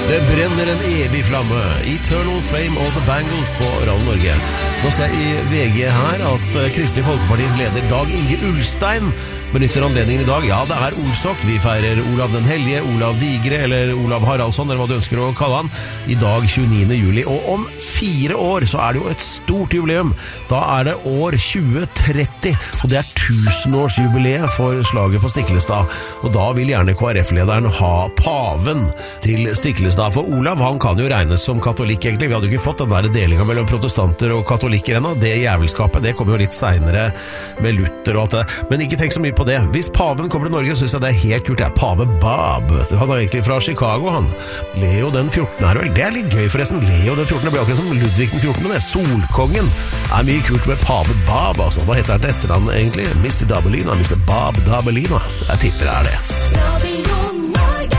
Det brenner en evig flamme. Eternal Flame of the Bangles på Radio Norge. Nå ser jeg i VG her at Kristelig Folkepartis leder Dag Inge Ulstein benytter anledningen i dag. Ja, det er Olsok. Vi feirer Olav den Hellige, Olav Digre, eller Olav Haraldsson, eller hva du ønsker å kalle han, i dag 29. juli. Og om 4 år så er det jo et stort jubileum. Da er det år 2030, og det er 1000-årsjubileet for slaget på Stiklestad. Og da vil gjerne KrF-lederen ha paven til Stiklestad. For Olav, han kan jo regnes som katolikk egentlig. Vi hadde jo ikke fått den der delinga mellom protestanter og katolikker ennå. Det jævelskapet, det kommer jo litt senere med Luther og alt det. Men ikke tenk så mye på det. Hvis paven kommer til Norge, synes jeg det er helt kult. Det er pave Bob. Han er egentlig fra Chicago, han. Leo den 14. her, vel. Det er litt gøy forresten. Leo den 14. blir akkurat som Ludvig den 14. Det. Solkongen er mye kult med pave Bob, altså. Hva heter han til etternavn egentlig? Mr. Dabelina, Mr. Bob Dabelina. Jeg tipper det er det.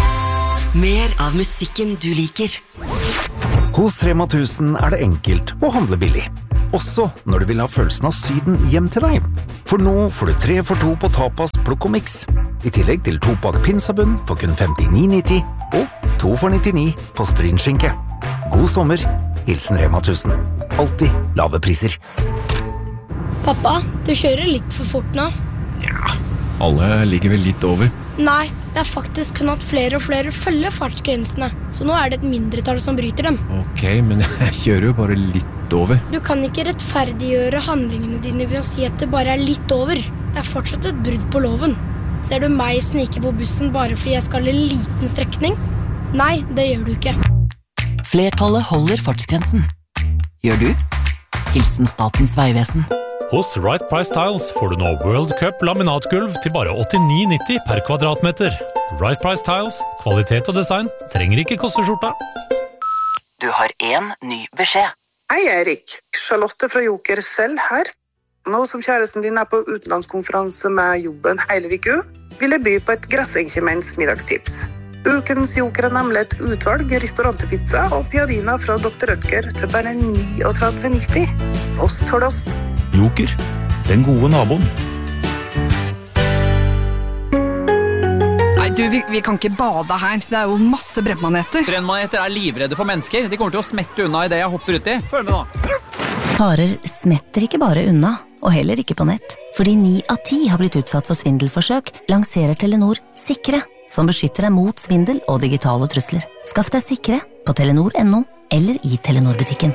Mer av musikken du liker. Hos Rema 1000 er det enkelt å handle billig. Også når du vil ha følelsen av Syden hjem til deg. For nå får du 3 for 2 på tapas, plukk og mix. I tillegg til 2-pakk pinsabunn for kun 59,90 og 2 for 99 på strynskinke. God sommer, hilsen Rema 1000. Alltid lave priser. Pappa, du kjører litt for fort nå. Ja, alle ligger vel litt over. Nei, det er faktisk kun at flere og flere følger fartsgrensene. Så nå er det et mindretall som bryter dem. Ok, men jeg kjører jo bare litt over. Du kan ikke rettferdiggjøre handlingene dine ved å si at det bare er litt over. Det er fortsatt et brudd på loven. Ser du meg snike på bussen bare fordi jeg skal en liten strekning? Nei, det gjør du ikke. Flertallet holder fartsgrensen. Gjør du? Hilsen Statens vegvesen. Hos Right Price Tiles får du nå World Cup laminatgulv til bare 89,90 per kvadratmeter. Right Price Tiles, kvalitet og design, trenger ikke koste skjorta. Du har en ny beskjed. Hei Erik, Charlotte fra Joker selv her. Nå som kjæresten din er på utenlandskonferanse med jobben hele uka, vil jeg by på et grassenkjemens middagstips. Ukens Joker er nemlig et utvalg restaurantpizza og piadina fra Dr. Rødger til bare 39,90. Ost for ost. Joker, den gode naboen. Nei, du, vi kan ikke bade her. Det er jo masse brennmaneter. Brennmaneter er livredde for mennesker. De kommer til å smette unna i det jeg hopper uti. Følg med nå. Farer smetter ikke bare unna, og heller ikke på nett. Fordi 9 av 10 har blitt utsatt for svindelforsøk, lanserer Telenor Sikre, som beskytter deg mot svindel og digitale trusler. Skaff deg Sikre på telenor.no eller i Telenor-butikken.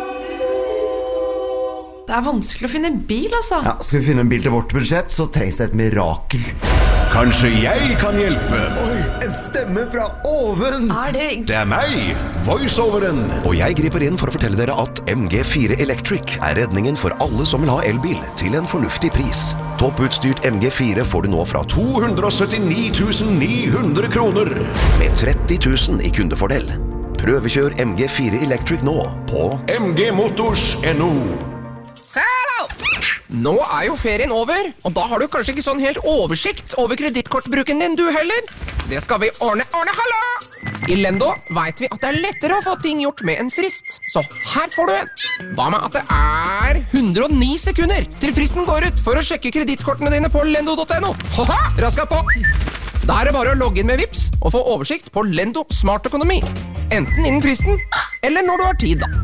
Det er vanskelig å finne en bil, altså. Ja, skal vi finne en bil til vårt budsjett, så trengs det et mirakel. Kanskje jeg kan hjelpe? Oi, en stemme fra oven! Det er meg, voiceoveren. Og jeg griper inn for å fortelle dere at MG4 Electric er redningen for alle som vil ha elbil til en fornuftig pris. Topputstyrt MG4 får du nå fra 279.900 kroner, med 30.000 i kundefordel. Prøvekjør MG4 Electric nå på mgmotors.no. Nå er jo ferien over, og da har du kanskje ikke sånn helt oversikt over kredittkortbruken din du heller. Det skal vi ordne. Hallo! I Lendo vet vi at det er lettere å få ting gjort med en frist. Så her får du en. Hva med at det er 109 sekunder til fristen går ut for å sjekke kredittkortene dine på lendo.no? Haha, raska på! Da er det bare å logge inn med Vipps og få oversikt på Lendo Smart Økonomi. Enten innen fristen, eller når du har tid da.